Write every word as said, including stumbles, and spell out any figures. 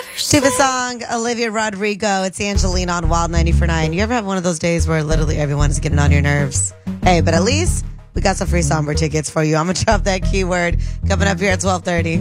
Stupid song, Olivia Rodrigo. It's Angelina on Wild ninety for nine. You ever have one of those days where literally everyone is getting on your nerves? Hey, but at least we got some free Somber tickets for you. I'm going to drop that keyword coming up here at twelve thirty.